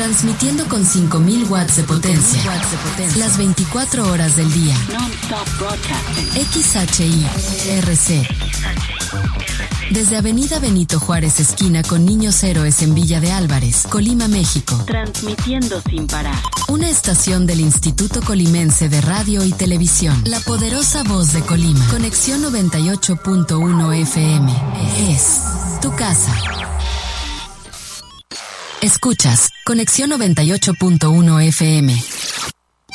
Transmitiendo con 5000 watts de potencia. Las 24 horas del día. Non-stop broadcasting. XHI-RC. Desde Avenida Benito Juárez, esquina con Niños Héroes en Villa de Álvarez, Colima, México. Transmitiendo sin parar. Una estación del Instituto Colimense de Radio y Televisión. La poderosa voz de Colima. Conexión 98.1 FM. Es tu casa. Escuchas Conexión 98.1 FM.